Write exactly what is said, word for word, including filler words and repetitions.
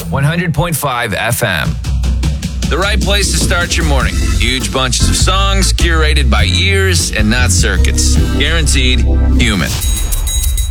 one hundred point five F M. The right place to start your morning. Huge bunches of songs curated by ears and not circuits. Guaranteed human.